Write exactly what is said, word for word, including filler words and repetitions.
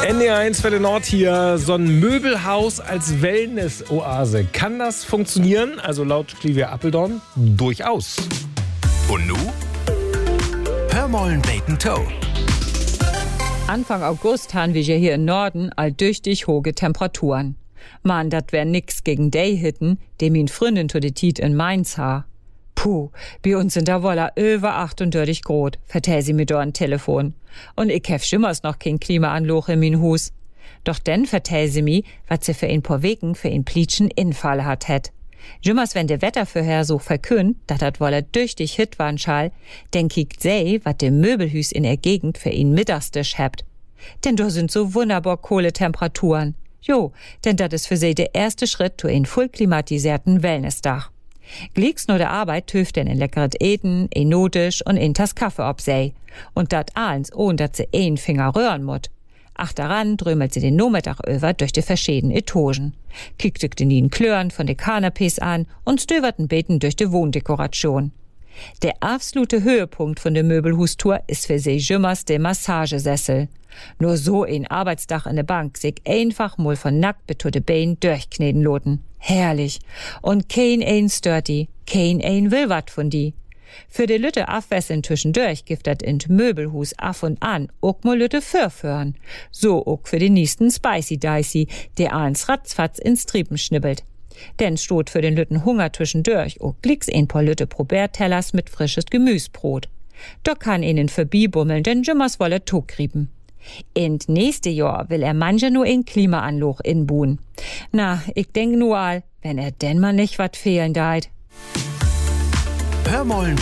N D R eins für den Nord hier, so ein Möbelhaus als Wellness-Oase. Kann das funktionieren? Also laut Clivia Appeldorn durchaus. Und nu? Hör mollen Bacon Toe. Anfang August haben wir hier im Norden alldurchtig hohe Temperaturen. Man, dat wär nix gegen die Hitten, die min Freundin to de Tiet in Mainz ha. Puh, bei uns sind da wolla über achtundvierzig Grad, vertell sie mir do an Telefon. Und ich hef schimmers noch kein Klimaanloch in min Hus. Doch denn vertell sie mi, wat sie für ein paar Wegen für ein plitschen Infall hat het. Jimmers, wenn de Wettervorhersog verkündt, dat dat wolla durch dich Hit waren schall, denn kiekt sei, wat de Möbelhüs in der Gegend für ihn Mittagstisch hebt. Denn do sind so wunderbar kohle Temperaturen. Jo, denn dat is für sie der erste Schritt zu ein voll klimatisierten Wellnessdach. Glicks nur der Arbeit töft denn in leckeres Eten, ein Notisch und ein Tass Kaffee ob sei. Und dat eins, ohne dat sie ein Finger rühren mut. Ach daran drömelt sie den Nachmittag über durch die verschiedenen Etagen. Kickt sich den Klören von den Kanapés an und stöbert ein Beten durch die Wohndekoration. Der absolute Höhepunkt von der Möbelhustour ist für sie Jimmers der Massagesessel. Nur so ein Arbeitsdach in der Bank sich einfach mal von nackt bis zu de Bein durchkneten loten. Herrlich. Und kein ein stört die, kein ein will wat von die. Für de Lütte Afwässeln zwischendurch gibt dat in Möbelhus af und an ook mal Lütte förführen. So ook für den nächsten Spicy Dicey, der eins ratzfatz ins Triepen schnibbelt. Denn stot für den Lütten Hunger zwischendurch ook glicks ein paar Lütte Probertellers mit frisches Gemüsbrot. Da kann ihnen verbibummeln, denn Jimmers wolle Togrieben. In nächste Jahr will er manche nur in Klimaanloch inbuhen. Na, ich denk nur all, wenn er denn mal nicht wat fehlen deit. Hör mollen